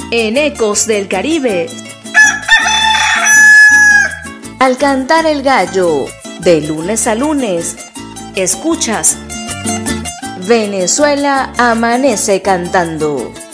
En Ecos del Caribe, al cantar el gallo, de lunes a lunes, escuchas Venezuela amanece cantando.